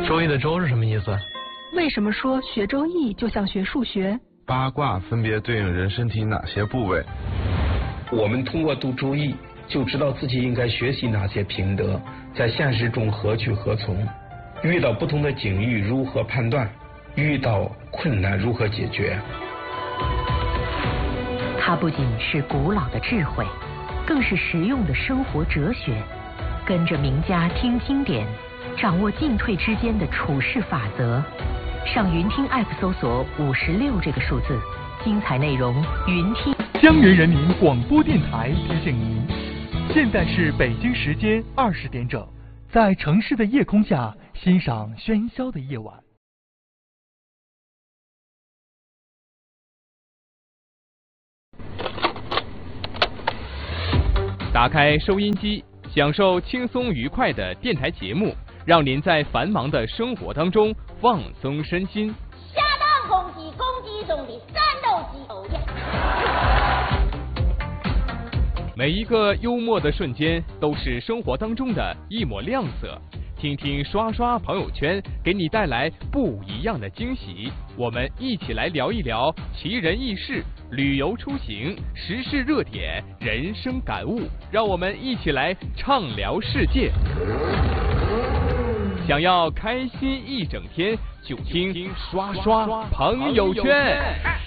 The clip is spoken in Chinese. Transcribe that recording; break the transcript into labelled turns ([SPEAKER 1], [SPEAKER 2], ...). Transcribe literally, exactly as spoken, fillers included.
[SPEAKER 1] 周易的周是什么意思？
[SPEAKER 2] 为什么说学周易就像学数学？
[SPEAKER 3] 八卦分别对应人身体哪些部位？
[SPEAKER 4] 我们通过读周易就知道自己应该学习哪些品德，在现实中何去何从，遇到不同的境遇如何判断，遇到困难如何解决。
[SPEAKER 5] 它不仅是古老的智慧，更是实用的生活哲学。跟着名家听经典，掌握进退之间的处事法则。上云听 App 搜索五十六这个数字，精彩内容云听。
[SPEAKER 6] 江源人民广播电台提醒您，现在是北京时间二十点整，在城市的夜空下欣赏喧嚣的夜晚。
[SPEAKER 7] 打开收音机，享受轻松愉快的电台节目，让您在繁忙的生活当中放松身心。
[SPEAKER 8] 下当公鸡，公鸡中的战斗机。
[SPEAKER 7] 每一个幽默的瞬间都是生活当中的一抹亮色。听听刷刷朋友圈，给你带来不一样的惊喜。我们一起来聊一聊奇人异事、旅游出行、时事热点、人生感悟，让我们一起来畅聊世界。想要开心一整天，就听刷刷朋友圈。